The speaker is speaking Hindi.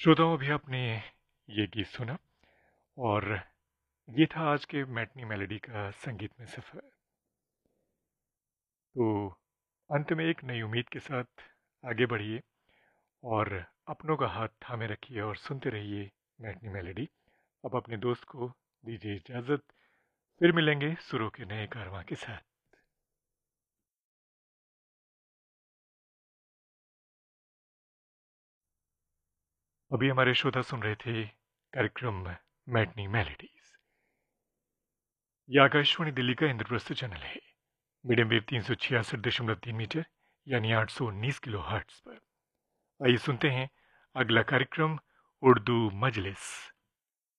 श्रोताओं, अभी आपने ये गीत सुना और ये था आज के मैटनी मेलोडी का संगीत में सफ़र। तो अंत में एक नई उम्मीद के साथ आगे बढ़िए और अपनों का हाथ थामे रखिए और सुनते रहिए मैटनी मेलोडी। अब अपने दोस्त को दीजिए इजाज़त। फिर मिलेंगे सुरों के नए कारवां के साथ। अभी हमारे श्रोता सुन रहे थे कार्यक्रम मैटनी मेलोडीज। ये आकाशवाणी दिल्ली का इंद्रप्रस्थ चैनल है। मीडियम वेव 366.3 मीटर यानी 819 किलो हर्ट्स पर। आइए सुनते हैं अगला कार्यक्रम, उर्दू मजलिस।